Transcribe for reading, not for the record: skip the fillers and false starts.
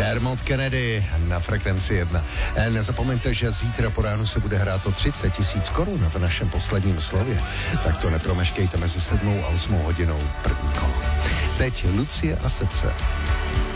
Dermot Kennedy na Frekvenci 1. Nezapomeňte, že zítra po ránu se bude hrát o 30 000 korun v našem posledním slově. Tak to nepromeškejte mezi 7 a 8 hodinou první kolo. Teď Lucie a srdce.